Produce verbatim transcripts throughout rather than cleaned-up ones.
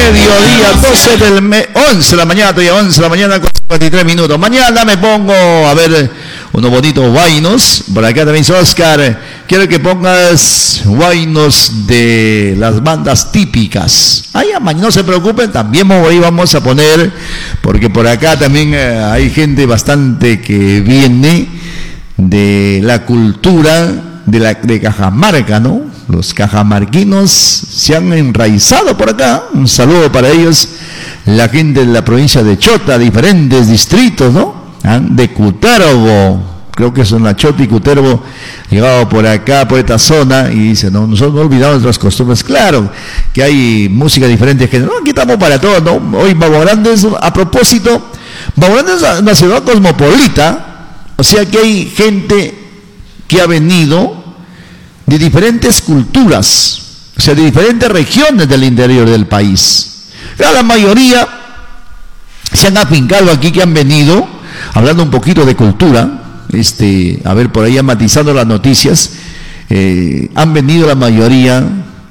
mediodía, doce del mes, once de la mañana, todavía once de la mañana con cincuenta y tres minutos. Mañana me pongo a ver unos bonitos guainos. Por acá también dice Oscar, quiero que pongas guainos de las bandas típicas. Ay, mañana no se preocupen, también ahí vamos a poner, porque por acá también eh, hay gente bastante que viene de la cultura de, la, de Cajamarca, ¿no? Los cajamarquinos se han enraizado por acá. Un saludo para ellos, la gente de la provincia de Chota, diferentes distritos, ¿no? ¿Ah? De Cutervo, creo que son la Chota y Cutervo, llegado por acá, por esta zona, y dice, no, nosotros no olvidamos nuestras costumbres. Claro que hay música diferente, que no, aquí estamos para todos, ¿no? Hoy Babo Grande es, a propósito, Babo Grande es una ciudad cosmopolita, o sea que hay gente que ha venido de diferentes culturas, o sea, de diferentes regiones del interior del país. Pero la mayoría se han afincado aquí, que han venido, hablando un poquito de cultura, este, a ver, por ahí matizando las noticias, eh, han venido la mayoría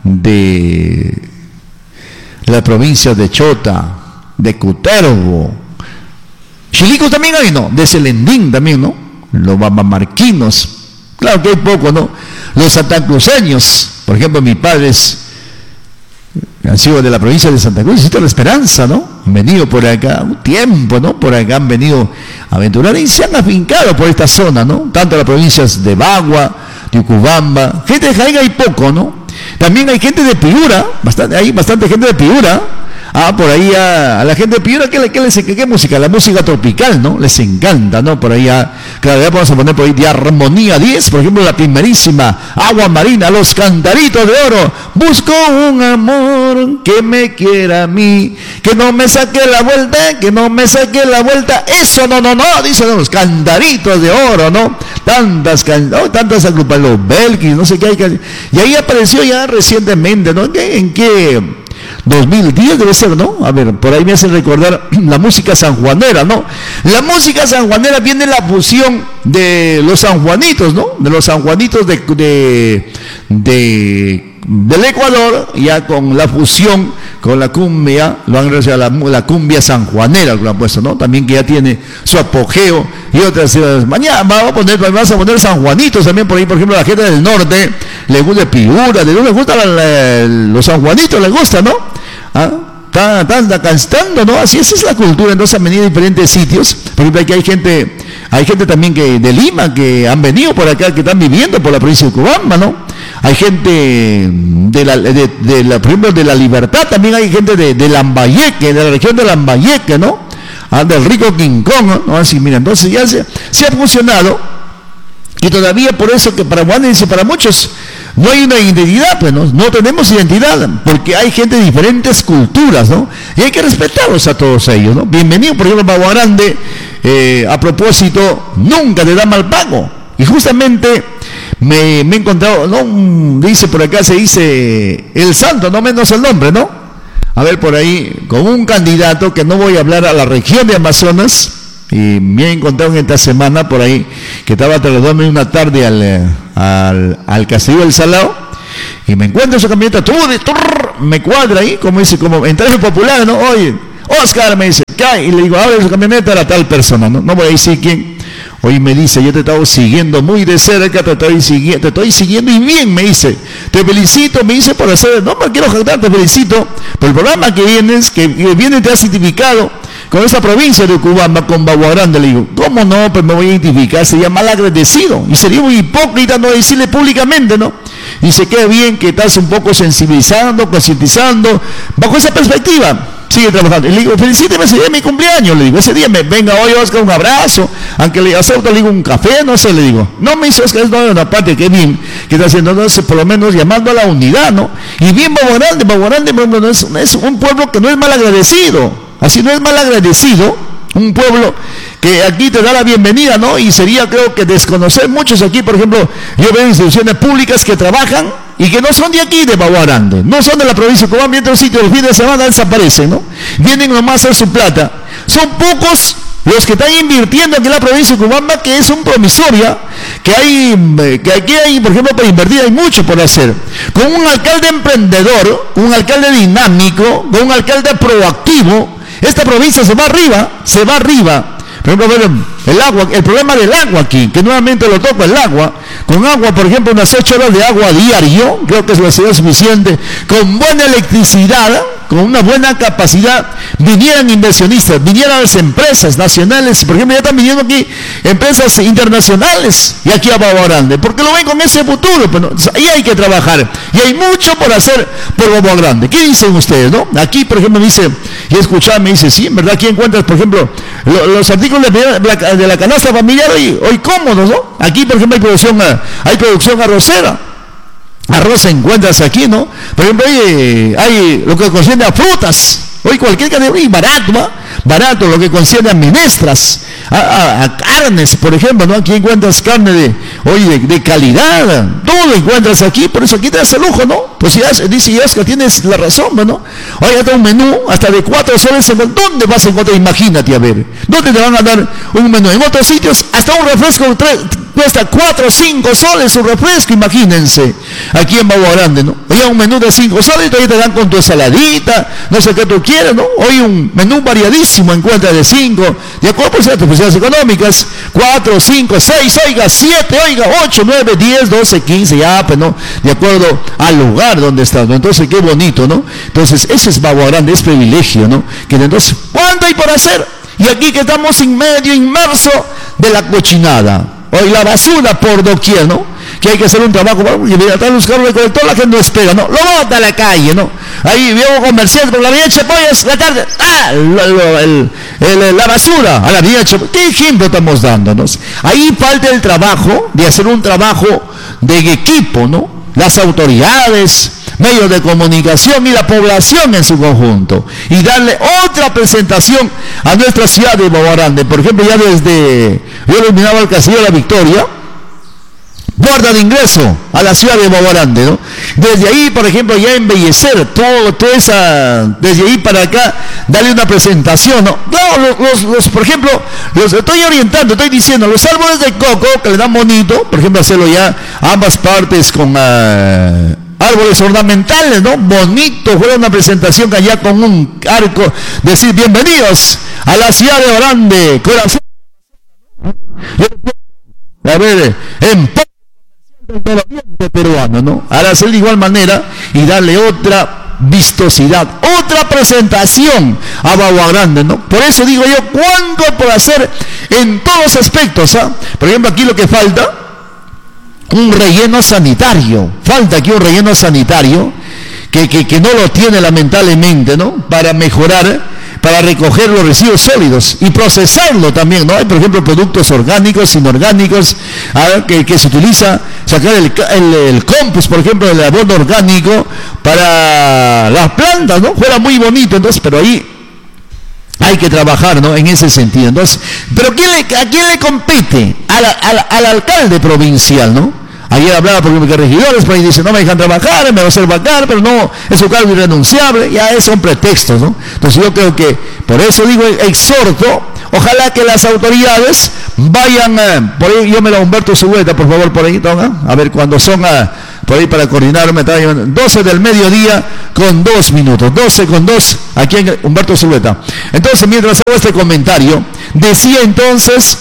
de las provincias de Chota, de Cutervo, Chilicos también hay, ¿no? De Selendín también, ¿no? Los bamamarquinos, claro que hay poco, ¿no? Los santacruceños, por ejemplo, mis padres han sido de la provincia de Santa Cruz, de la Esperanza, ¿no? Han venido por acá un tiempo, ¿no? Por acá han venido a aventurar y se han afincado por esta zona, ¿no? Tanto las provincias de Bagua, de Ucubamba, gente de Jaén hay poco, ¿no? También hay gente de Piura, bastante, hay bastante gente de Piura. Ah, por ahí a, a la gente de Piura, ¿qué, qué, qué, qué música? La música tropical, ¿no? Les encanta, ¿no? Por ahí, a, claro, ya vamos a poner por ahí de Armonía diez, por ejemplo, la primerísima, Agua Marina, Los Cantaritos de Oro. Busco un amor que me quiera a mí, que no me saque la vuelta, que no me saque la vuelta. Eso, no, no, no, dicen los Cantaritos de Oro, ¿no? Tantas, oh, tantas agrupaciones, los Belkis, no sé qué hay que... Y ahí apareció ya recientemente, ¿no? ¿En qué...? dos mil diez debe ser, ¿no? A ver, por ahí me hace recordar la música sanjuanera, ¿no? La música sanjuanera viene la fusión de los sanjuanitos, ¿no? De los sanjuanitos de, de, de, del Ecuador, ya con la fusión con la cumbia, lo han realizado la, la cumbia sanjuanera, lo han puesto, ¿no? También que ya tiene su apogeo y otras ciudades. Mañana vamos a poner, vamos a poner sanjuanitos también por ahí, por ejemplo, la gente del norte le gusta Piura, de les gusta la, la, los sanjuanitos, les gusta, ¿no? ¿Ah? Están cantando, ¿no? Así esa es la cultura. Entonces han venido a diferentes sitios. Por ejemplo, aquí hay gente, hay gente también que de Lima que han venido por acá, que están viviendo por la provincia de Cobamba, ¿no? Hay gente de la, de, de la, por ejemplo, de La Libertad, también hay gente de, de Lambayeque, de la región de Lambayeque, ¿no? Ah, del rico Quincón, ¿no? Así, mira, entonces ya se, se ha fusionado. Y todavía por eso que para Juan dice, para muchos no hay una identidad, pues no, no tenemos identidad, porque hay gente de diferentes culturas, ¿no? Y hay que respetarlos a todos ellos, ¿no? Bienvenido, por ejemplo, Babo Grande, eh, a propósito, nunca te da mal pago. Y justamente me, me he encontrado, ¿no? Dice por acá, se dice el santo, no menos el nombre, ¿no? A ver por ahí, con un candidato que no voy a hablar a la región de Amazonas. Y me he encontrado en esta semana por ahí que estaba trasladándome una tarde al, al, al Castillo del Salao y me encuentro su camioneta, tú, turr, me cuadra ahí, como dice, como en traje popular, ¿no? Oye, Oscar, me dice, ¿qué hay? Y le digo, abre su camioneta, era tal persona, ¿no? No voy a decir quién. Hoy me dice, yo te he estado siguiendo muy de cerca, te estoy siguiendo, te estoy siguiendo y bien, me dice, te felicito, me dice, por hacer, no me quiero jactar, te felicito por el programa que vienes, que, que viene, te has identificado con esa provincia de Cubamba, con Babo Grande. Le digo, ¿cómo no? Pues me voy a identificar, sería mal agradecido y sería muy hipócrita no decirle públicamente, ¿no? Dice, qué bien que estás un poco sensibilizando, concientizando, bajo esa perspectiva, sigue trabajando. Y le digo, felicíteme, ese día de mi cumpleaños, le digo, ese día me venga hoy, Oscar, un abrazo, aunque le acepto, le digo, un café, no sé, le digo, no me dice Oscar, es no, una parte, qué bien, que está haciendo, entonces, por lo menos llamando a la unidad, ¿no? Y bien Babo Grande, Babo Grande, no es, es un pueblo que no es mal agradecido. Así no es mal agradecido, un pueblo que aquí te da la bienvenida, ¿no? Y sería, creo que desconocer muchos aquí, por ejemplo, yo veo instituciones públicas que trabajan y que no son de aquí, de Babo Grande, no son de la provincia de Cobamba, y en otros sitios, el fin de semana desaparecen, ¿no? Vienen nomás a hacer su plata. Son pocos los que están invirtiendo aquí en la provincia de Cobamba, que es un promisoria, que hay, que aquí hay, por ejemplo, para invertir hay mucho por hacer. Con un alcalde emprendedor, un alcalde dinámico, con un alcalde proactivo, esta provincia se va arriba, se va arriba. Por ejemplo, el agua, el problema del agua aquí, que nuevamente lo toca el agua. Con agua, por ejemplo, unas ocho horas de agua diario, creo que es la ciudad suficiente. Con buena electricidad, con una buena capacidad, vinieran inversionistas, vinieran las empresas nacionales. Por ejemplo, ya están viniendo aquí empresas internacionales y aquí a Babo Grande, porque lo ven con ese futuro. Pero ahí hay que trabajar y hay mucho por hacer por Babo Grande. ¿Qué dicen ustedes, no? Aquí, por ejemplo, me dice, y escuchar, me dice, sí, en verdad, aquí encuentras, por ejemplo, lo, los artículos de la, de la canasta familiar hoy, hoy cómodos, ¿no? Aquí, por ejemplo, hay producción, hay producción arrocera. Arroz encuentras aquí, ¿no? Por ejemplo, hay, hay lo que concierne a frutas. Hoy cualquier categoría, barato, ¿no? Barato, lo que concierne a menestras, a, a, a carnes, por ejemplo, ¿no? Aquí encuentras carne de, oye, de, de calidad, todo lo encuentras aquí, por eso aquí te das el lujo, ¿no? Pues si has, dice Yasca, tienes la razón, ¿no? Oye, hasta un menú, hasta de cuatro soles, ¿dónde vas a encontrar? Imagínate, a ver, ¿dónde te van a dar un menú? En otros sitios, hasta un refresco tres, cuesta cuatro o cinco soles un refresco, imagínense, aquí en Babo Grande, ¿no? Oye, un menú de cinco soles y todavía te dan con tu ensaladita, no sé qué tú quieres, ¿no? Hoy un menú variadísimo encuentra de cinco, de acuerdo por ciertas posibilidades económicas, cuatro, cinco, seis, oiga, siete, oiga, ocho, nueve, diez, doce, quince, ya, pues, ¿no? De acuerdo al lugar donde estás, ¿no? Entonces, qué bonito, ¿no? Entonces, ese es Babo Grande, es privilegio, ¿no? Que entonces, ¿cuánto hay por hacer? Y aquí que estamos en medio, inmerso de la cochinada. Hoy la basura por doquier, ¿no? Que hay que hacer un trabajo, y mira, están los carros de colector, la gente no espera, ¿no? Lo bota a la calle, ¿no? Ahí veo comerciantes por la avenida Chepoyas, la tarde, ah, lo, lo, el, el, la basura a la avenida Chepoyas. ¿Qué ejemplo estamos dándonos? Ahí falta el trabajo de hacer un trabajo de equipo, ¿no? Las autoridades, medios de comunicación y la población en su conjunto, y darle otra presentación a nuestra ciudad de Babo Grande. Por ejemplo, ya desde, yo iluminaba el Castillo de la Victoria, puerta de ingreso a la ciudad de Babo Grande, ¿no? Desde ahí, por ejemplo, ya embellecer todo, toda esa, desde ahí para acá, darle una presentación, ¿no? No, los, los, los, por ejemplo, los estoy orientando, estoy diciendo, los árboles de coco que le dan bonito, por ejemplo, hacerlo ya a ambas partes con uh, árboles ornamentales, ¿no? Bonito, fue una presentación allá con un arco, decir, bienvenidos a la ciudad de Babo Grande, corazón. A ver, en del oriente peruano, ¿no? Ahora hacer de igual manera y darle otra vistosidad, otra presentación a Babo Grande, ¿no? Por eso digo yo, ¿cuánto por hacer en todos los aspectos? ¿Ah? Por ejemplo, aquí lo que falta, un relleno sanitario, falta aquí un relleno sanitario que, que, que no lo tiene lamentablemente, ¿no? Para mejorar, para recoger los residuos sólidos y procesarlo también, ¿no? Hay, por ejemplo, productos orgánicos, inorgánicos, ¿ah? que, que se utiliza, sacar el, el, el compost, por ejemplo, el abono orgánico para las plantas, ¿no? Fuera muy bonito, entonces, pero ahí hay que trabajar, ¿no? En ese sentido. Entonces, pero ¿quién le, ¿a quién le compete? Al, al, al alcalde provincial, ¿no? Ayer hablaba, por ejemplo, que regidores por ahí dicen, no me dejan trabajar, me va a hacer vacar, pero no, es un cargo irrenunciable, ya son pretextos, ¿no? Entonces yo creo que, por eso digo, exhorto, ojalá que las autoridades vayan, eh, por ahí, yo me la Humberto Zulueta, por favor, por ahí, ¿no? A ver, cuando son, eh, por ahí para coordinarme, doce del mediodía con dos minutos, doce con dos, aquí en Humberto Zulueta. Entonces, mientras hago este comentario, decía entonces,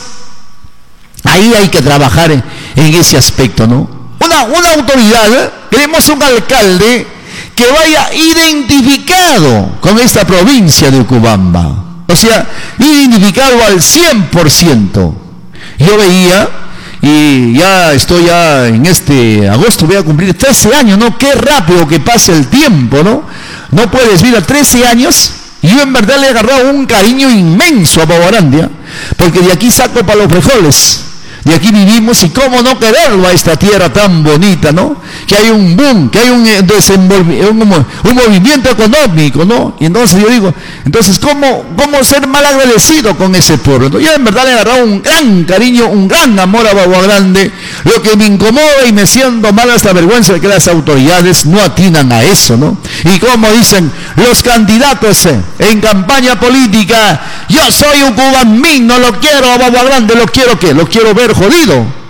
ahí hay que trabajar en, en ese aspecto, ¿no? Una, una autoridad, ¿eh? Queremos un alcalde que vaya identificado con esta provincia de Ucubamba, o sea, identificado al cien por ciento. Yo veía, y ya estoy ya en este agosto, voy a cumplir trece años, ¿no? Qué rápido que pasa el tiempo, ¿no? No puedes vivir a trece años. Y yo en verdad le he agarrado un cariño inmenso a Babo Grande, porque de aquí saco para los frijoles, de aquí vivimos, y cómo no quererlo a esta tierra tan bonita, ¿no? Que hay un boom, que hay un, un, un movimiento económico, ¿no? Y entonces yo digo, entonces, ¿cómo, cómo ser mal agradecido con ese pueblo, ¿no? Yo en verdad le he agarrado un gran cariño, un gran amor a Babo Grande. Lo que me incomoda y me siento mal hasta vergüenza de que las autoridades no atinan a eso, ¿no? Y como dicen los candidatos eh, en campaña política, yo soy un cubamín, no lo quiero a Babo Grande, lo quiero ¿qué? Lo quiero ver jodido.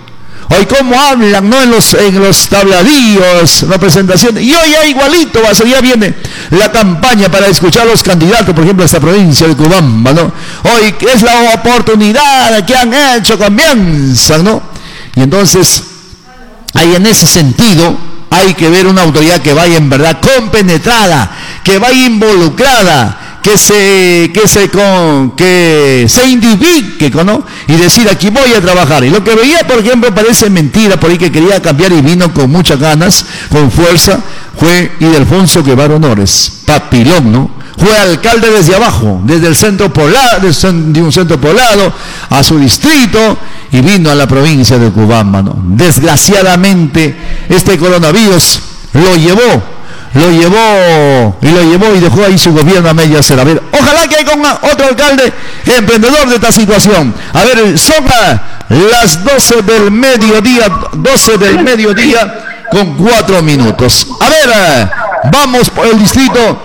Hoy cómo hablan, ¿no? En los, en los tabladillos, la presentación. Y hoy ya igualito, va a ser, ya viene la campaña para escuchar a los candidatos, por ejemplo, a esta provincia de Cobamba, ¿no? Hoy es la oportunidad que han hecho, comienzan, ¿no? Y entonces, ahí en ese sentido, hay que ver una autoridad que vaya en verdad compenetrada, que vaya involucrada, que se que se con que se indivique, ¿no? Y decir, aquí voy a trabajar. Y lo que veía, por ejemplo, parece mentira, por ahí que quería cambiar y vino con muchas ganas, con fuerza, fue Ildefonso Guevara Honores, papilón, ¿no? Fue alcalde desde abajo, desde el centro poblado, de un centro poblado a su distrito, y vino a la provincia de Cobamba, ¿no? Desgraciadamente, este coronavirus lo llevó lo llevó y lo llevó y dejó ahí su gobierno a medio hacer. A ver, ojalá que haya otro alcalde emprendedor de esta situación. A ver, son las doce del mediodía, doce del mediodía con cuatro minutos. A ver, vamos por el distrito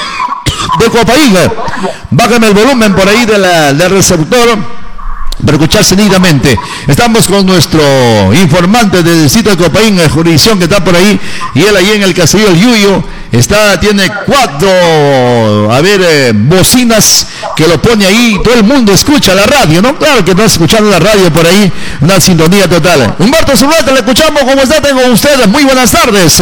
de Copaín. Bájame el volumen por ahí de la, del receptor para escucharse nítidamente. Estamos con nuestro informante del distrito de Copaín, la jurisdicción que está por ahí, y él ahí en el Castillo del Yuyo está, tiene cuatro, a ver, eh, bocinas que lo pone ahí, todo el mundo escucha la radio, ¿no? Claro que está escuchando la radio por ahí, una sintonía total. Humberto Zurreta, le escuchamos. ¿Cómo está? Tengo con ustedes, muy buenas tardes.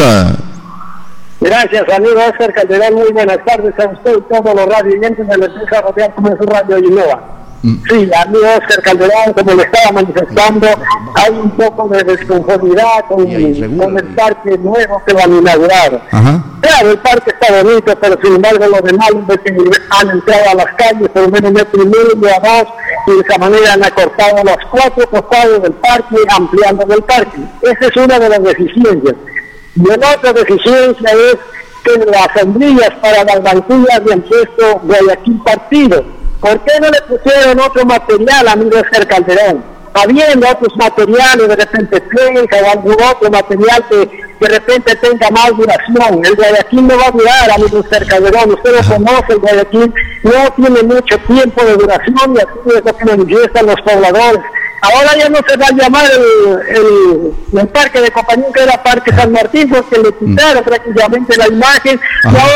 Gracias, amigo Oscar Calderón, muy buenas tardes a usted y todos los radioyentes de la empresa radial como es su Radio Innova. Sí, amigo Oscar Calderón, como le estaba manifestando, hay un poco de desconformidad con, con el parque nuevo que van a inaugurar. Ajá. Claro, el parque está bonito, pero sin embargo los demás que han entrado a las calles por lo menos metro y medio a dos, y de esa manera han acortado los cuatro costados del parque, ampliando el parque. Esa es una de las deficiencias. Y la otra deficiencia es que las sombrillas para las banquillas le han puesto Guayaquil partido. ¿Por qué no le pusieron otro material, amigo Oscar Calderón? Habiendo otros materiales, de repente prensa o algún otro material que de repente tenga más duración. El Guayaquil no va a durar, amigo Oscar Calderón. Usted lo conoce, el Guayaquil no tiene mucho tiempo de duración, y así es lo que manifiestan los pobladores. Ahora ya no se va a llamar el, el, el parque de Copaín, que era Parque San Martín, porque le quitaron prácticamente la imagen. Ajá. Y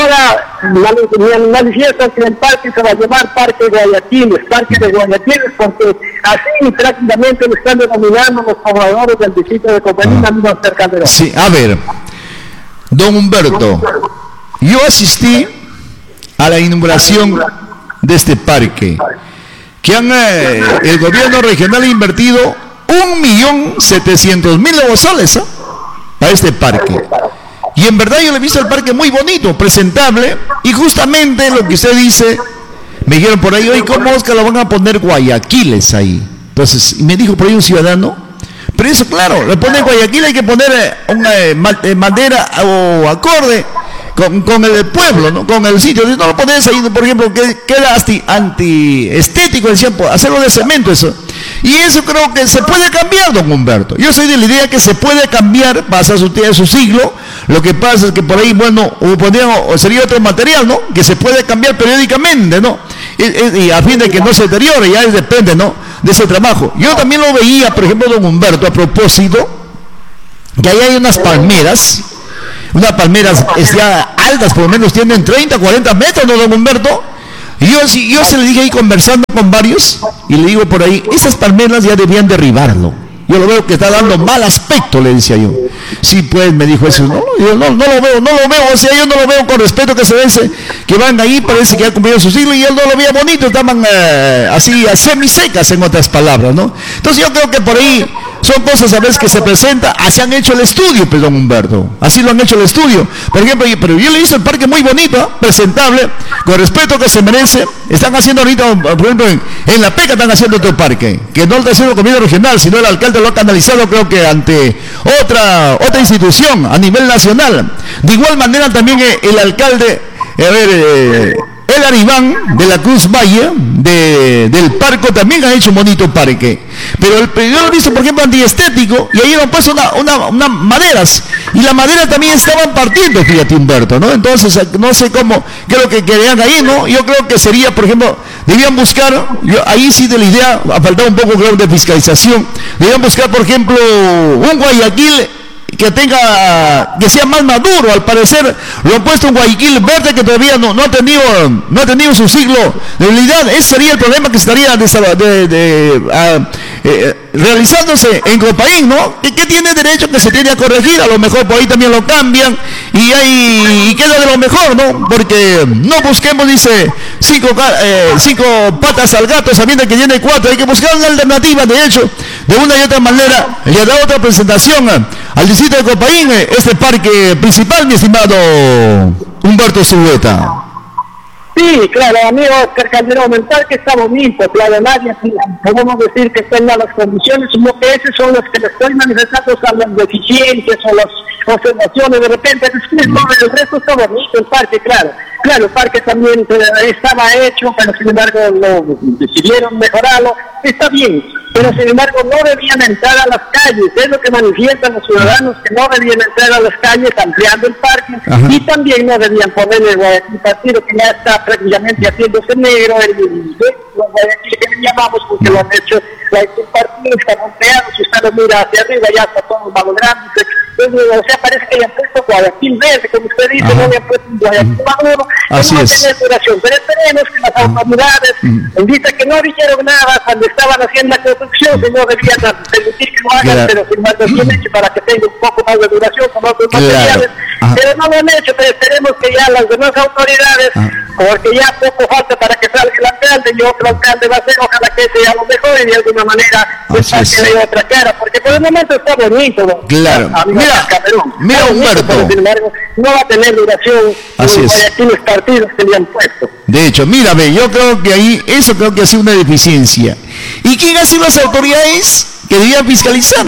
ahora manifiestan que el parque se va a llamar Parque Guayaquil, Parque de Guayaquil, porque así prácticamente lo están denominando los pobladores del distrito de Copaín, amigos cercanos. Sí, a ver, don Humberto, yo asistí a la inauguración de este parque, que han, eh, el gobierno regional ha invertido un millón setecientos mil soles, ¿eh? Para este parque. Y en verdad yo le he visto el parque muy bonito, presentable, y justamente lo que usted dice, me dijeron por ahí, oye, ¿cómo Oscar lo van a poner Guayaquiles ahí? Entonces, y me dijo por ahí un ciudadano, pero eso claro, le ponen Guayaquil, hay que poner eh, una eh, madera o acorde Con, con el pueblo, ¿no? Con el sitio. Si no lo pones ahí, por ejemplo, que queda anti-estético, decían, hacerlo de cemento eso. Y eso creo que se puede cambiar, don Humberto. Yo soy de la idea que se puede cambiar, pasa su, su siglo. Lo que pasa es que por ahí, bueno, o, podría, o sería otro material, ¿no? Que se puede cambiar periódicamente, ¿no? Y, y, y a fin de que no se deteriore, ya depende, ¿no? De ese trabajo. Yo también lo veía, por ejemplo, don Humberto, a propósito, que ahí hay unas palmeras. Unas palmeras ya altas, por lo menos tienen treinta, cuarenta metros, ¿no, don Humberto? Y yo, yo se le dije ahí conversando con varios, y le digo por ahí, esas palmeras ya debían derribarlo. Yo lo veo que está dando mal aspecto, le decía yo. Sí, pues, me dijo eso. No, yo no, no lo veo, no lo veo, o sea, yo no lo veo con respeto que se vence, que van ahí, parece que ya cumplieron su siglo, y él no lo veía bonito, estaban eh, así, semisecas, en otras palabras, ¿no? Entonces yo creo que por ahí son cosas a veces que se presentan, así han hecho el estudio, pues, don Humberto, así lo han hecho el estudio. Por ejemplo, pero yo le hice el parque muy bonito, ¿eh? Presentable, con respeto que se merece. Están haciendo ahorita, por ejemplo, en, en La Peca están haciendo otro parque, que no lo está haciendo el gobierno regional, sino el alcalde lo ha canalizado, creo que ante otra otra institución a nivel nacional. De igual manera también el alcalde, a ver, eh, el Aribán de la Cruz Valle, de, del Parco, también ha hecho un bonito parque. Pero el, yo lo he visto, por ejemplo, antiestético, y ahí han puesto unas una, una maderas, y la madera también estaban partiendo, fíjate, Humberto, ¿no? Entonces, no sé cómo, qué es lo que querían ahí, ¿no? Yo creo que sería, por ejemplo, debían buscar, yo, ahí sí de la idea, ha faltado un poco creo de fiscalización, debían buscar por ejemplo un Guayaquil que tenga, que sea más maduro. Al parecer lo han puesto un Guayaquil verde que todavía no, no ha tenido, no ha tenido su ciclo de habilidad. Ese sería el problema que estaría de, de, de, uh, eh, realizándose en Copaín, ¿no? ¿Qué, ¿Qué tiene derecho que se tiene a corregir? A lo mejor por ahí también lo cambian y hay, y queda de lo mejor, ¿no? Porque no busquemos, dice, cinco, eh, cinco patas al gato sabiendo que tiene cuatro. Hay que buscar una alternativa, de hecho, de una y otra manera. Le da otra presentación al distrito de Copaín, este parque principal, mi estimado Humberto Zulueta. Sí, claro, amigo Oscar Calderón, el parque está bonito, claro, nadie podemos decir que tenga las condiciones, sino que esos son los que le estoy manifestando, son las deficiencias o las observaciones de repente, después no, el resto está bonito, el parque, claro, claro, el parque también estaba hecho, pero sin embargo lo decidieron mejorarlo, está bien, pero sin embargo no debían entrar a las calles, es lo que manifiestan los ciudadanos, que no debían entrar a las calles ampliando el parque. Ajá. Y también no debían ponerle el Guayaquil partido que ya está prácticamente haciéndose negro, el, el, los Guayaquil que le llamamos porque lo han hecho, el partido está rompeado, si usted lo mira hacia arriba ya está todo malogrando, o sea, parece que le han puesto Guayaquil verde, como usted dice, ajá, no le han puesto un Guayaquil maduro, así no es. tiene duración, pero esperemos que las autoridades, en vista que no dijeron nada cuando estaban haciendo la construcción, que no debían permitir que lo hagan, claro, pero sin más bien hecho para que tenga un poco más de duración con otros, claro, materiales, ajá, pero no lo han hecho, pero esperemos que ya las demás autoridades, ajá, porque ya poco falta para que salga el alcalde y otro alcalde va a ser, ojalá que sea lo mejor y de alguna manera pues para que dé otra cara, porque por el momento está bonito, ¿no? Claro, mira, Camerún, mira Humberto, pero sin embargo no va a tener duración así los es. Guayaquiles partidos que le han puesto. De hecho, mírame, yo creo que ahí, eso creo que ha sido una deficiencia. ¿Y quién ha sido las autoridades que debían fiscalizar?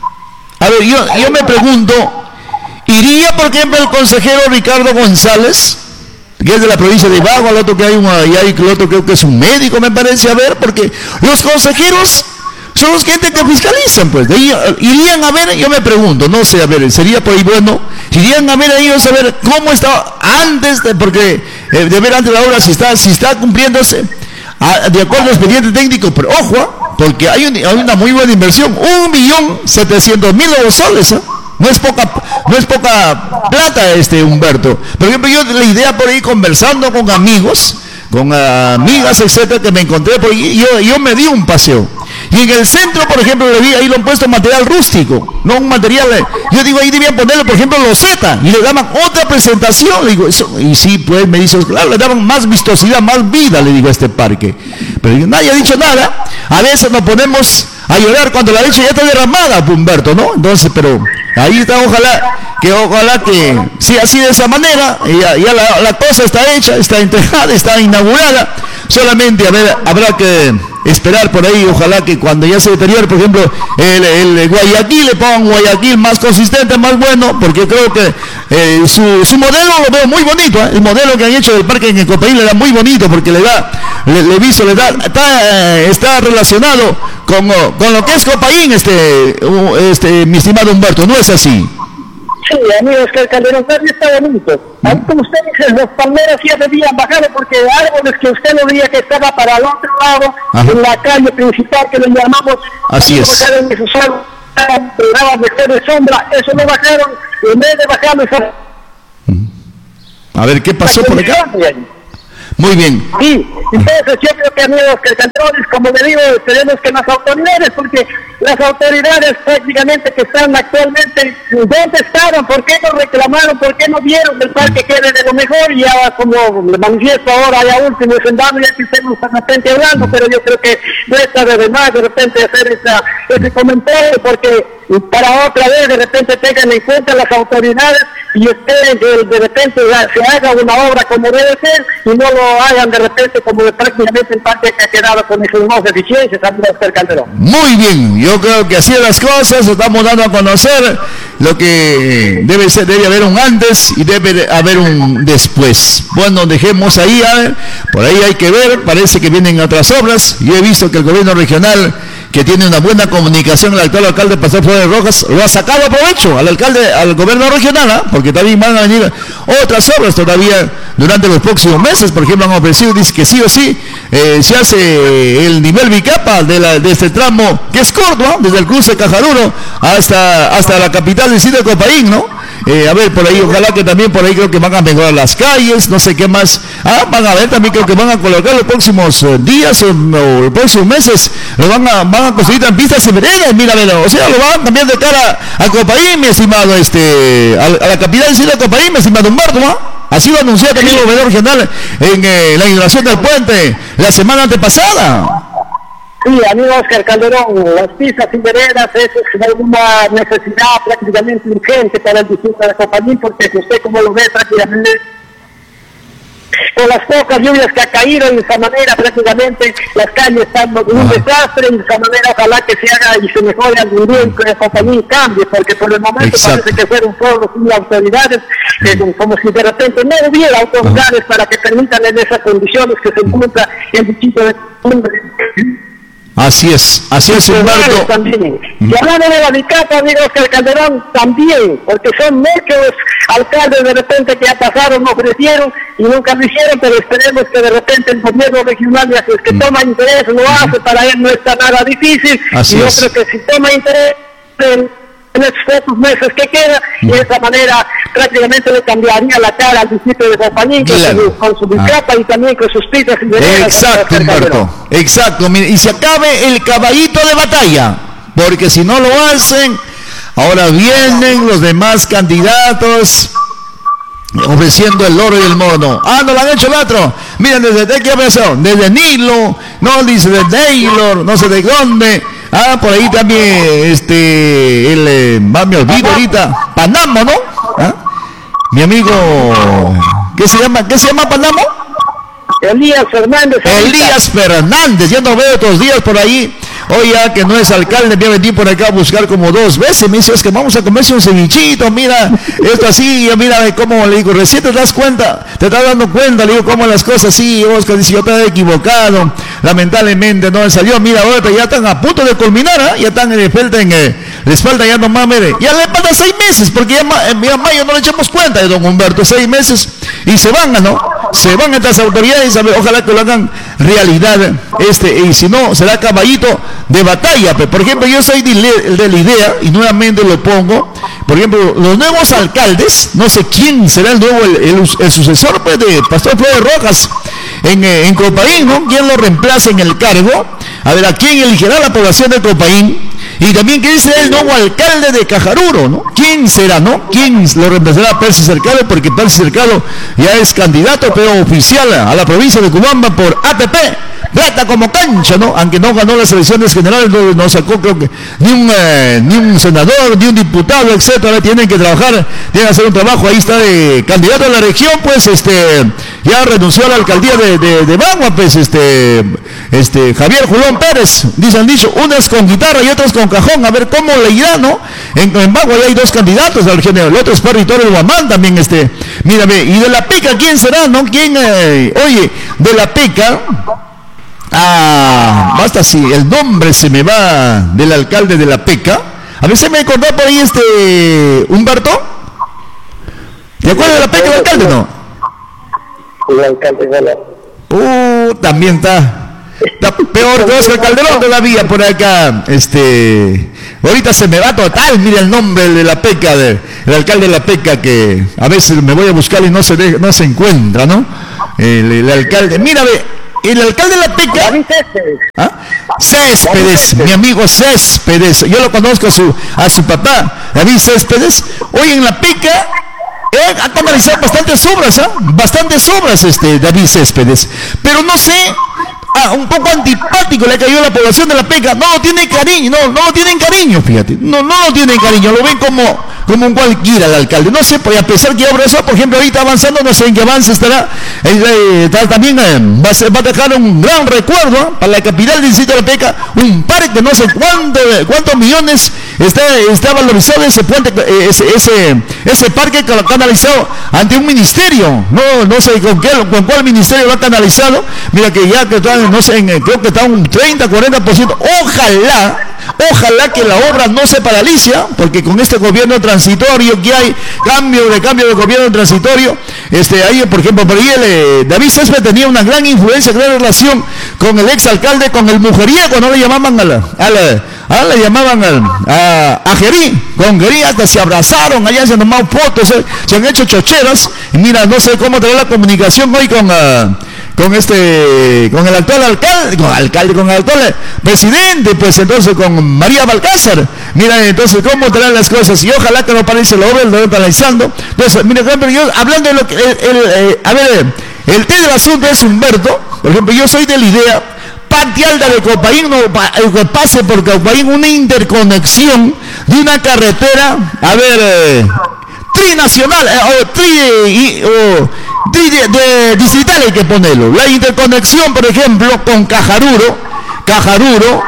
A ver, yo, yo me pregunto, ¿iría por ejemplo el consejero Ricardo González, que es de la provincia de Ibagué, al otro que hay un, y hay el otro creo que es un médico, me parece, a ver, porque los consejeros son los gente que fiscalizan, pues, de ahí, irían a ver, yo me pregunto, no sé, a ver, sería por ahí bueno, irían a ver a ellos a ver cómo estaba antes, de, porque eh, de ver antes de la obra si está, si está cumpliéndose a, de acuerdo al expediente técnico, pero ojo, porque hay, un, hay una muy buena inversión, un millón setecientos mil soles, ¿eh? No es poca, no es poca plata, este Humberto. Por ejemplo, yo la idea por ahí conversando con amigos, con amigas, etcétera, que me encontré por ahí, yo, yo me di un paseo. Y en el centro, por ejemplo, le vi, ahí lo han puesto material rústico, no un material, yo digo, ahí debían ponerle, por ejemplo, loseta, y le daban otra presentación, le digo, eso, y sí, pues, me dice, claro, le daban más vistosidad, más vida, le digo, a este parque. Pero yo, nadie ha dicho nada, a veces nos ponemos a llorar cuando la leche ya está derramada, Humberto, ¿no? Entonces, pero ahí está, ojalá, que ojalá que, sí, así de esa manera, ya, ya la, la cosa está hecha, está entregada, está inaugurada, solamente, a ver, habrá que esperar por ahí, ojalá que cuando ya se deteriore, por ejemplo, el, el Guayaquil, le pongan un Guayaquil más consistente, más bueno, porque creo que eh, su, su modelo lo veo muy bonito, ¿eh? El modelo que han hecho del parque en Copaín le da muy bonito, porque le da, le, le viso, le da, está, está relacionado con, con lo que es Copaín, este, este, mi estimado Humberto, ¿no es así? Sí, amigos, que el Calderón Verde está bonito. Ahí, como usted dice, los palmeras ya debían bajar porque árboles que usted lo veía que estaba para el otro lado, ajá, en la calle principal que le llamamos, así es. Bajaron esos árboles, programas de sombra, eso no bajaron, en vez de bajarlo, esa... A ver, ¿qué pasó por acá? Muy bien. Sí, entonces yo creo que, amigos, que el Calderón, como le digo, tenemos que las autoridades, porque las autoridades prácticamente que están actualmente, ¿dónde estaban? ¿Por qué no reclamaron? ¿Por qué no vieron el parque quede de lo mejor? Y ya, como le manifiesto ahora, ya último, sentado, ya que estemos de repente hablando, pero yo creo que no está de más de repente hacer esa, ese comentario, porque para otra vez de repente tengan en cuenta las autoridades y esperen que de repente se haga una obra como debe ser y no lo hagan de repente como de prácticamente el parque que ha quedado con esas dos deficiencias, Andrés Calderón. Muy bien, yo creo que así las cosas, estamos dando a conocer lo que debe ser, debe haber un antes y debe haber un después. Bueno, dejemos ahí, a ver, por ahí hay que ver, parece que vienen otras obras, yo he visto que el gobierno regional que tiene una buena comunicación el actual alcalde Pastor Flores Rojas, lo ha sacado provecho al alcalde, al gobierno regional, ¿eh? Porque también van a venir otras obras todavía durante los próximos meses. Por ejemplo, han ofrecido, dice que sí o sí, eh, se hace el nivel bicapa de, la, de este tramo, que es corto, ¿eh? Desde el cruce Cajaruro hasta, hasta la capital del sitio de Copaín, ¿no? Eh, a ver, por ahí, ojalá que también por ahí creo que van a mejorar las calles, no sé qué más. Ah, van a ver, también creo que van a colocar los próximos eh, días o, o los próximos meses, lo van a, van a construir en pistas y veredas, mira, mira, o sea, lo van a cambiar de cara a Copaín, mi estimado, este, a, a la capital del sitio de Copaín, mi estimado Humberto, ¿no? Así lo anunció también el gobernador regional en eh, la inauguración del puente la semana antepasada. Sí, amigo Oscar Calderón, las pistas y veredas es una necesidad prácticamente urgente para el distrito de Copaín, porque usted como lo ve prácticamente con las pocas lluvias que ha caído de esa manera, prácticamente las calles están en un desastre, y de esa manera ojalá que se haga y se mejore algún día que Copaín cambie, porque por el momento Exacto. parece que fuera un pueblo sin autoridades, que como si de repente no hubiera autoridades para que permitan en esas condiciones que se encuentra el distrito de Copaín. Así es, así es, Humberto. También. Y hablando de la bicapa, amigo Oscar Calderón, también, porque son muchos alcaldes de repente que ya pasaron, ofrecieron y nunca lo hicieron, pero esperemos que de repente el gobierno regional, ya es que toma interés, lo hace, para él no está nada difícil. Así y yo es. creo que si toma interés en, en estos pocos meses que queda, y de esa manera prácticamente le cambiaría la cara al distrito de Copaín, claro. con, con su bicapa ah. y también con sus pistas y veredas. Exacto, Humberto, exacto, mire, y se acabe el caballito de batalla, porque si no lo hacen, ahora vienen los demás candidatos ofreciendo el oro y el mono. Ah, no lo han hecho el otro. Miren, desde qué empezó, desde Nilo, no dice de Taylor, no sé de dónde. Ah, por ahí también, este, el, eh, más me olvido ahorita, Panamo, ¿no? ¿Ah? Mi amigo, ¿qué se llama? ¿Qué se llama Panamo? Elías Fernández. Elías Fernández, ya no veo otros días por ahí. Oye, ya que no es alcalde, me vení por acá a buscar como dos veces. Me dice, es que vamos a comerse un cevichito, mira, esto así, mira cómo, le digo, recién te das cuenta, te estás dando cuenta, le digo, cómo las cosas así, Oscar, dice, yo estaba equivocado, lamentablemente no salió, mira, ahora ya están a punto de culminar, ¿eh? Ya están en el falta, en eh, les falta ya nomás, mire, ya le faltan seis meses, porque ya, ya en mayo no le echamos cuenta de don Humberto, seis meses, y se van, ¿no? Se van estas autoridades, a ver, ojalá que lo hagan realidad, este, y si no, será caballito de batalla. Por ejemplo, yo soy de, de la idea, y nuevamente lo pongo, por ejemplo, los nuevos alcaldes, no sé quién será el nuevo, el, el, el sucesor pues, de Pastor Flores Rojas en, en Copaín, ¿no? ¿Quién lo reemplaza en el cargo? A ver, ¿a quién elegirá la población de Copaín? Y también, ¿quién será el nuevo alcalde de Cajaruro, no? ¿Quién será, no? ¿Quién lo reemplazará a Percy Cercado? Porque Percy Cercado ya es candidato, pero oficial a la provincia de Cubamba por A P P. Plata como cancha, ¿no? Aunque no ganó las elecciones generales, no, no sacó, creo que, ni un, eh, ni un senador, ni un diputado, etcétera. Tienen que trabajar, tienen que hacer un trabajo. Ahí está de candidato a la región, pues, este, ya renunció a la alcaldía de, de, de Bagua, pues, este, este, Javier Julón Pérez, dicen dicho, unas con guitarra y otras con cajón, a ver cómo le irá, ¿no? En, en Bagua ya hay dos candidatos a la región, el otro es Perry Torres Guamán también, este, mírame, y de la Peca, ¿quién será, no? ¿Quién, eh, oye, de la Peca? Ah, basta si el nombre se me va del alcalde de la Peca. A ver si me acordó por ahí este Humberto. ¿Te acuerdas de la Peca, el alcalde, no? El alcalde de la... Uh, también está, está peor que Oscar Calderón todavía por acá. Este, ahorita se me va total, mira el nombre de la Peca, de, el alcalde de la Peca, que a veces me voy a buscar y no se de, no se encuentra, ¿no? El, el alcalde, mírame. El alcalde de la Peca, David Céspedes, ¿ah? Céspedes, mi amigo Céspedes, yo lo conozco a su, a su papá, David Céspedes. Hoy en la Peca eh, ha canalizado bastantes obras, ¿eh? bastantes obras este David Céspedes, pero no sé, ah, un poco antipático le cayó a la población de la Peca, no lo tiene cariño, no, no lo tienen cariño, fíjate, no, no lo tienen cariño, lo ven como, como un cualquiera el alcalde. No sé, pues a pesar que obras, por ejemplo, ahorita avanzando, no sé en qué avance estará. Eh, eh, también eh, va, a ser, va a dejar un gran recuerdo ¿eh? para la capital del distrito de La Peca, un parque, no sé cuánto, cuántos millones está, está valorizado ese puente, eh, ese, ese, ese parque canalizado ante un ministerio. No, no sé con qué, con cuál ministerio va canalizado. Mira que ya que está, no sé, en, creo que está un treinta, cuarenta por ciento. Ojalá, ojalá que la obra no se paralice, porque con este gobierno transitorio que hay, cambio de cambio de gobierno transitorio, este, ahí, por ejemplo, por ahí el, eh, David Césped tenía una gran influencia, gran relación con el exalcalde, con el mujeriego, no le llamaban a la, a la, a le llamaban al, a, a Gerí, con Gerí hasta se abrazaron, allá se han tomado fotos, se, se han hecho chocheras, y mira, no sé cómo traer la comunicación hoy con uh, con este, con el actual alcalde, con el alcalde, con el actual presidente, pues entonces con María Balcázar. Mira, entonces cómo traen las cosas, y ojalá que no parece lo obra, lo ven paralizando. Entonces, mira, por ejemplo, yo hablando de lo que, el, el, el, a ver, el té del asunto es Humberto, por ejemplo, yo soy de la idea, Pati Alda de Copaín, no, que pase por Copaín una interconexión de una carretera, a ver, eh, trinacional, eh, o tri, o, tri de, de, distrital hay que ponerlo. La interconexión, por ejemplo, con Cajaruro, Cajaruro,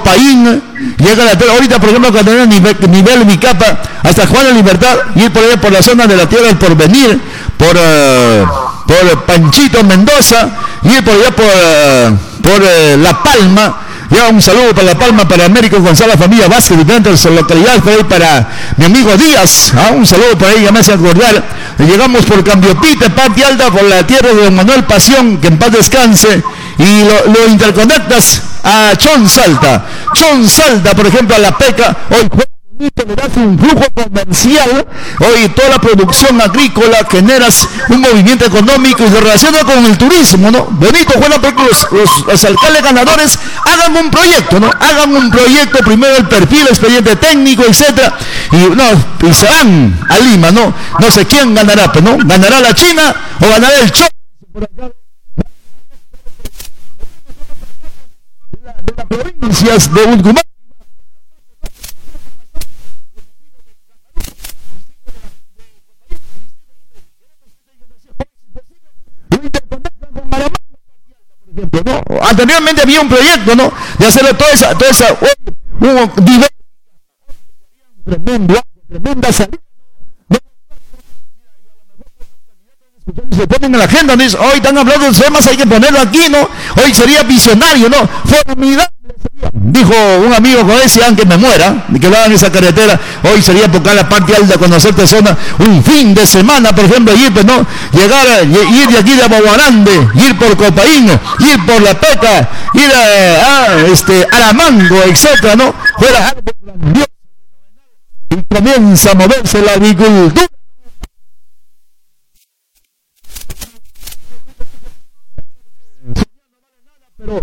Copaín, llega la tierra, ahorita por ejemplo cuando tenemos nivel, nivel Micapa hasta Juan de Libertad, ir por allá por la zona de la Tierra del Porvenir, por, uh, por Panchito Mendoza, ir por allá por, uh, por uh, La Palma. Ya un saludo para La Palma, para Américo González, familia Vázquez, diferentes localidades, por ahí para mi amigo Díaz, ¿ah? Un saludo para ahí, ya me hace acordar. Llegamos por Cambiopite, Pati Alda, por la tierra de Don Manuel Pasión, que en paz descanse, y lo, lo interconectas a Chon Salta. Chon Salta, por ejemplo, a La Peca, hoy le das un flujo comercial, hoy toda la producción agrícola, generas un movimiento económico y se relaciona con el turismo, ¿no? Bonito, bueno, porque los, los, los alcaldes ganadores hagan un proyecto, ¿no? Hagan un proyecto, primero el perfil, el expediente técnico, etcétera, y no, y se van a Lima, ¿no? No sé quién ganará, pero no, ganará la China o ganará el Cho de las provincias de Ucumán. ¿no? Anteriormente había un proyecto, ¿no? De hacerle toda esa, toda esa, un, un, un tremendo, tremenda salida. Se ponen en la agenda, ¿no? Hoy están hablando de los temas, hay que ponerlo aquí, ¿no? Hoy sería visionario, ¿no? Formidable sería. Dijo un amigo con ese, aunque me muera, de que lo hagan esa carretera, hoy sería tocar la parte alta, conocer personas, un fin de semana, por ejemplo, ir, pues, ¿no? Llegar, a, ir de aquí de Abaguarande, ir por Copaín, ir por La Peca, ir a, a este, Aramango, etcétera, ¿no? Fuera algo grandioso. Y comienza a moverse la agricultura. Pero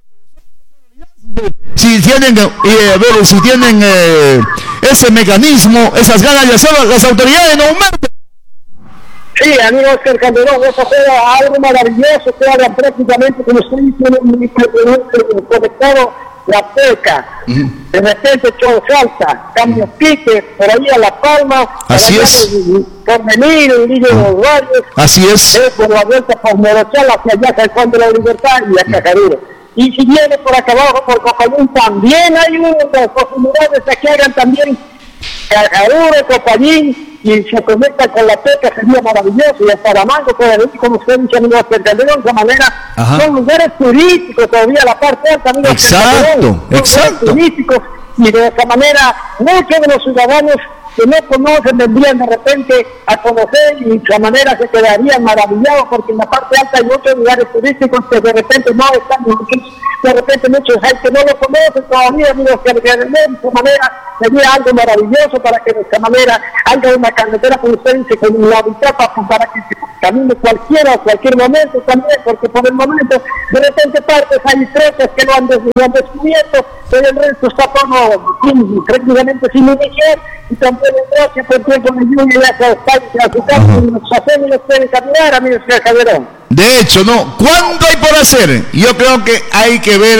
si tienen eh, bueno, si tienen eh, ese mecanismo, esas ganas de hacerlo, las autoridades no aumentan. Sí, amigo Oscar Calderón, eso fue algo maravilloso, que hagan prácticamente como usted dice, conectado La Peca, uh-huh. De repente Chon Salta, Cambio Pique, por ahí a La Palma, así es, por venir, el Lillo de los Valles, así es, eh, por la vuelta por Morochal hacia allá, hacia el Fondo de la Libertad y a Cajaruro. Y si viene por acá abajo, por Copaín, también hay unas posibilidades de que hagan también Cajaruro, Copaín, y se conecta con La Peca, sería maravilloso, y hasta Aramango, todavía, como usted dice, amigo Oscar Calderón, de esa manera, ajá, son lugares turísticos todavía, la parte alta, amigo exacto, Calderón, exacto, turísticos, y de esa manera, muchos de los ciudadanos que no conocen vendrían de repente a conocer y de esa manera se quedarían maravillados, porque en la parte alta hay muchos lugares turísticos que de repente no están, de repente muchos hay que no lo conocen todavía, amigos, que de esa manera sería algo maravilloso para que de esta manera haya una carretera, como usted dice, con una bicapa, para que se camine cualquiera a cualquier momento también, porque por el momento de repente partes hay trozos que lo han, des, lo han descubierto, pero el resto está todo sin, prácticamente sin iniciar, y también el trozo por tiempo de lluvia ya se está a su casa y los hacemos los pueden caminar, amigos de Calderón. De hecho, no, ¿cuánto hay por hacer? Yo creo que hay que ver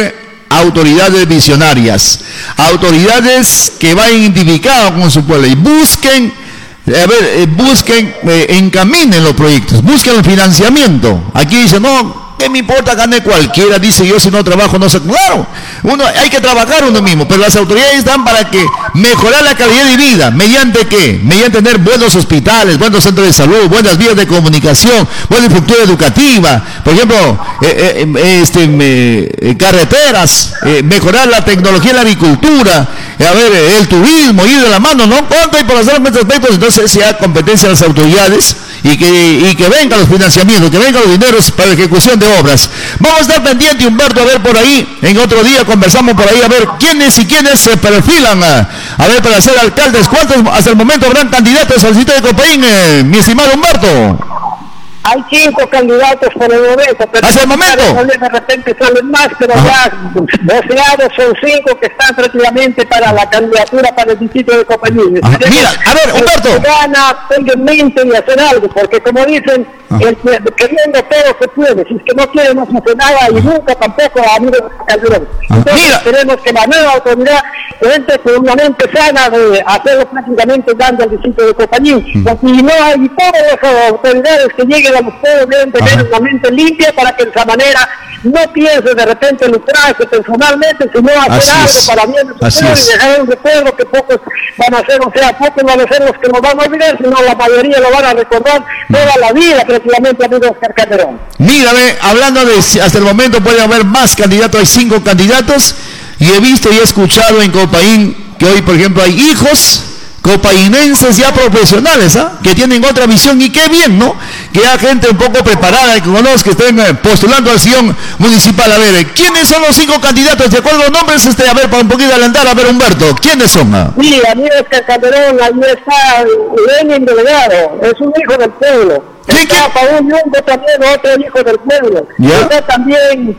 autoridades visionarias, autoridades que vayan identificadas con su pueblo y busquen, a ver, eh, busquen, eh, encaminen los proyectos, busquen el financiamiento. Aquí dice, no, ¿qué me importa gane cualquiera? Dice, yo si no trabajo no sé. Claro, uno hay que trabajar uno mismo, pero las autoridades están para que mejorar la calidad de vida. ¿Mediante qué? Mediante tener buenos hospitales, buenos centros de salud, buenas vías de comunicación, buena infraestructura educativa, por ejemplo, eh, eh, este, eh, carreteras, eh, mejorar la tecnología en la agricultura, eh, a ver, eh, el turismo, ir de la mano, ¿no? ¿Cuánto hay por hacer estos aspectos? Entonces sea competencia de las autoridades y que, y que vengan los financiamientos, que vengan los dineros para la ejecución de obras. Vamos a estar pendiente, Humberto, a ver por ahí, en otro día conversamos por ahí, a ver quiénes y quiénes se perfilan, a, a ver, para ser alcaldes. ¿Cuántos hasta el momento habrán candidatos al sitio de Copaín, eh, mi estimado Humberto? Hay cinco candidatos por el momento, pero hasta el momento de repente salen más, pero Ajá. ya voceados son cinco que están prácticamente para la candidatura para el distrito de Copaín. Mira, a ver, Humberto, que gana, tenga en mente y hacer algo, porque como dicen, el, queriendo todo se puede, si es que no quiere no se hace nada y nunca tampoco a nivel Calderón. Entonces Mira. esperemos que la nueva autoridad entre con una mente sana de hacerlo prácticamente dando al distrito de Copaín, mm. porque no hay todas las autoridades que lleguen a los pueblos deben tener una mente limpia para que de esa manera no piense de repente lucrarse personalmente, sino hacer Así algo es. para bien de su pueblo y dejar un recuerdo que pocos van a hacer, o sea, pocos van a ser los que nos van a olvidar, sino la mayoría lo van a recordar toda la vida prácticamente a Oscar Calderón. Mírame, hablando de hasta el momento puede haber más candidatos, hay cinco candidatos y he visto y he escuchado en Copaín que hoy por ejemplo hay hijos copainenses ya profesionales, ¿ah? que tienen otra visión y qué bien, ¿no? Que haya gente un poco preparada y que conozca, que estén eh, postulando al sillón municipal. A ver, ¿quiénes son los cinco candidatos? ¿De acuerdo los nombres? Este, a ver, para un poquito adelantar, a ver, Humberto, ¿quiénes son? Ah? Sí, a mí Oscar Calderón, ahí está Lenin Delegado, es un hijo del pueblo. Está Paul Yungo también, otro hijo del pueblo. ¿Ya? Está también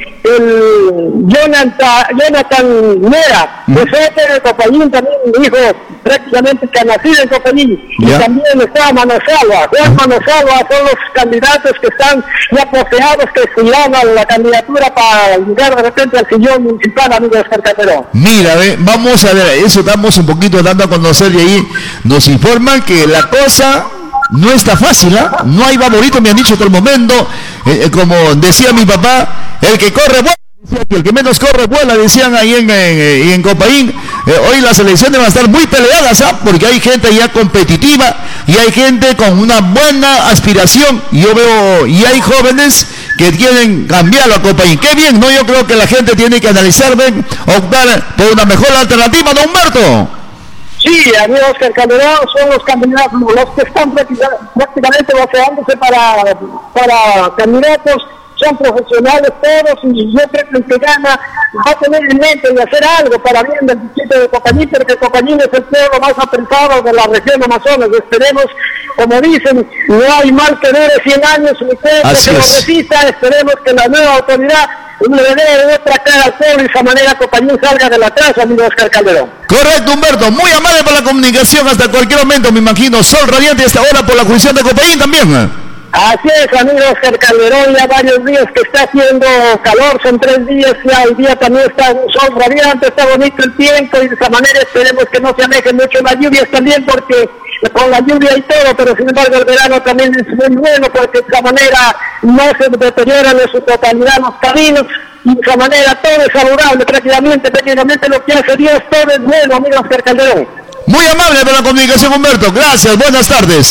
el Jonathan, Jonathan Mera, ¿Mm? que es de Copaín, también un hijo prácticamente que ha nacido en Copaín. Y también está Manosalva. Juan Manosalva son los candidatos que están ya poseados, que aspiran a la candidatura para llegar de repente al sillón municipal, amigo Oscar Calderón. Mira, ve, vamos a ver, eso estamos un poquito dando a conocer y ahí nos informan que la cosa no está fácil, ¿eh? No hay favorito, me han dicho hasta el momento, eh, eh, como decía mi papá, el que corre vuela, decía que el que menos corre vuela, decían ahí en, en, en Copaín. Eh, hoy las elecciones van a estar muy peleadas, ¿eh? Porque hay gente ya competitiva y hay gente con una buena aspiración. Yo veo, y hay jóvenes que quieren cambiarlo a Copaín. Qué bien, ¿no? Yo creo que la gente tiene que analizar, ven, optar por una mejor alternativa, ¿no, Humberto? Sí, amigo Oscar Calderón, son los candidatos, los que están prácticamente voceándose para, para candidatos, son profesionales todos, y yo creo que el que gana va a tener en mente de hacer algo para bien del distrito de Copaín, porque Copaín es el pueblo más apreciado de la región Amazonas. Esperemos, como dicen, no hay mal que dure cien años, ni pueblo que lo resista. Esperemos que la nueva autoridad le dé otra cara al pueblo y de esa manera Copaín salga de la casa, amigo Oscar Calderón. Correcto, Humberto, muy amable por la comunicación hasta cualquier momento, me imagino. Sol radiante hasta ahora por la jurisdicción de Copaín también. Así es, amigo Oscar Calderón, ya varios días que está haciendo calor, son tres días, ya hoy día también está un sol radiante, está bonito el tiempo y de esa manera esperemos que no se alejen mucho las lluvias también, porque con la lluvia y todo, pero sin embargo el verano también es muy bueno porque de esa manera no se deterioran en su totalidad los caminos y de esa manera todo es saludable, prácticamente, prácticamente lo que hace Dios, todo es bueno, amigo Oscar Calderón. Muy amable por la comunicación, Humberto, gracias, buenas tardes.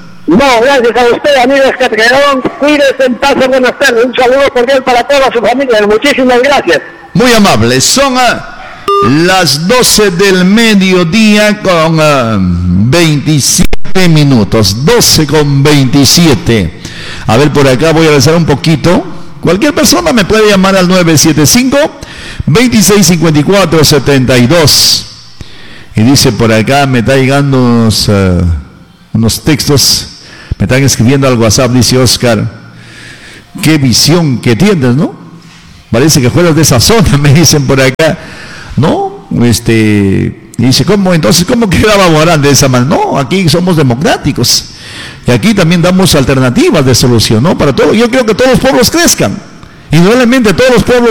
No, gracias a usted, amigo Oscar Calderón, cuídese, en paz, buenas tardes, un saludo cordial para toda su familia, muchísimas gracias. Muy amable, son uh, las doce del mediodía con uh, veintisiete minutos, doce con veintisiete. A ver, por acá voy a avanzar un poquito. Cualquier persona me puede llamar al nueve siete cinco, veintiséis cincuenta y cuatro, setenta y dos. Y dice por acá, me está llegando unos, uh, unos textos, me están escribiendo al WhatsApp, dice Oscar, qué visión que tienes, ¿no? Parece que fueras de esa zona, me dicen por acá, ¿no? Este, y dice, ¿cómo? Entonces, ¿cómo quedaba Morán de esa manera? No, aquí somos democráticos. Y aquí también damos alternativas de solución, ¿no? Para todo. Yo creo que todos los pueblos crezcan. Indudablemente todos los pueblos